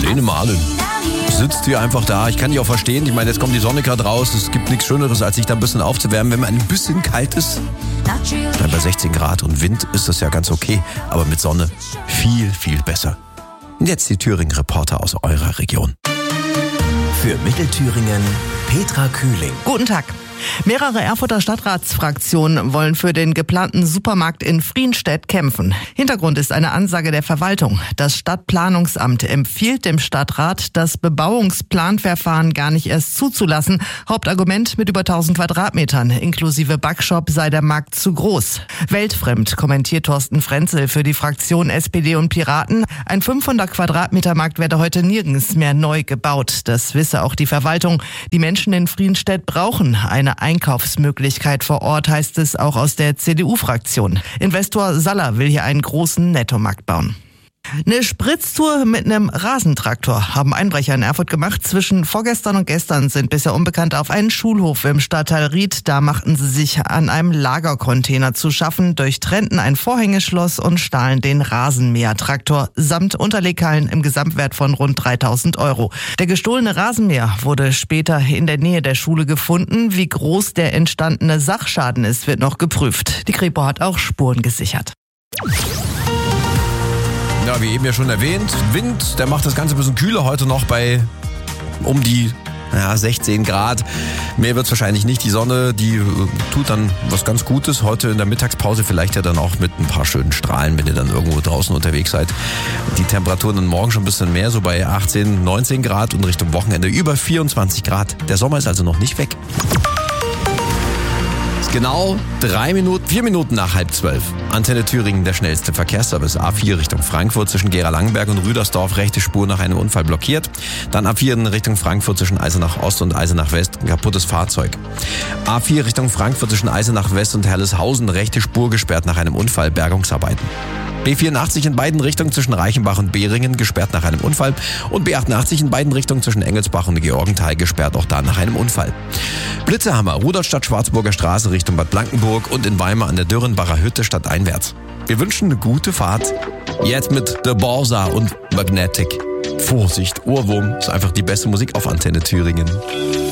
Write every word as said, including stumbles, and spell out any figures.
Lene Marlin sitzt hier einfach da. Ich kann die auch verstehen. Ich meine, jetzt kommt die Sonne gerade raus. Es gibt nichts Schöneres, als sich da ein bisschen aufzuwärmen. Wenn man ein bisschen kalt ist, dann bei sechzehn Grad und Wind ist das ja ganz okay. Aber mit Sonne viel, viel besser. Und jetzt die Thüringen-Reporter aus eurer Region. Für Mittelthüringen Petra Kühling. Guten Tag. Mehrere Erfurter Stadtratsfraktionen wollen für den geplanten Supermarkt in Frienstedt kämpfen. Hintergrund ist eine Ansage der Verwaltung. Das Stadtplanungsamt empfiehlt dem Stadtrat, das Bebauungsplanverfahren gar nicht erst zuzulassen. Hauptargument: mit über tausend Quadratmetern inklusive Backshop sei der Markt zu groß. Weltfremd, kommentiert Thorsten Frenzel für die Fraktion S P D und Piraten. Ein fünfhundert Quadratmeter Markt werde heute nirgends mehr neu gebaut. Das wisse auch die Verwaltung. Die Menschen in Frienstedt brauchen eine Einkaufsmöglichkeit vor Ort, heißt es auch aus der C D U-Fraktion. Investor Saller will hier einen großen Nettomarkt bauen. Eine Spritztour mit einem Rasentraktor haben Einbrecher in Erfurt gemacht. Zwischen vorgestern und gestern sind bisher Unbekannte auf einen Schulhof im Stadtteil Ried. Da machten sie sich an einem Lagercontainer zu schaffen, durchtrennten ein Vorhängeschloss und stahlen den Rasenmähertraktor samt Unterleghallen im Gesamtwert von rund dreitausend Euro. Der gestohlene Rasenmäher wurde später in der Nähe der Schule gefunden. Wie groß der entstandene Sachschaden ist, wird noch geprüft. Die Kripo hat auch Spuren gesichert. Ja, wie eben ja schon erwähnt, Wind, der macht das Ganze ein bisschen kühler heute noch bei um die ja, sechzehn Grad. Mehr wird's wahrscheinlich nicht. Die Sonne, die äh, tut dann was ganz Gutes. Heute in der Mittagspause vielleicht ja dann auch mit ein paar schönen Strahlen, wenn ihr dann irgendwo draußen unterwegs seid. Die Temperaturen dann morgen schon ein bisschen mehr, so bei achtzehn, neunzehn Grad und Richtung Wochenende über vierundzwanzig Grad. Der Sommer ist also noch nicht weg. Genau drei Minuten, vier Minuten nach halb zwölf. Antenne Thüringen, der schnellste Verkehrsservice. A vier Richtung Frankfurt zwischen Gera-Langenberg und Rüdersdorf, rechte Spur nach einem Unfall blockiert. Dann A vier in Richtung Frankfurt zwischen Eisenach Ost und Eisenach West, ein kaputtes Fahrzeug. A vier Richtung Frankfurt zwischen Eisenach West und Herleshausen, rechte Spur gesperrt nach einem Unfall, Bergungsarbeiten. B vierundachtzig in beiden Richtungen zwischen Reichenbach und Behringen, gesperrt nach einem Unfall. Und B achtundachtzig in beiden Richtungen zwischen Engelsbach und Georgenthal, gesperrt auch da nach einem Unfall. Blitzerhammer, Rudolstadt Schwarzburger Straße Richtung Bad Blankenburg und in Weimar an der Dürrenbacher Hütte stadteinwärts. Wir wünschen eine gute Fahrt. Jetzt mit The Borsa und Magnetic. Vorsicht, Ohrwurm ist einfach die beste Musik auf Antenne Thüringen.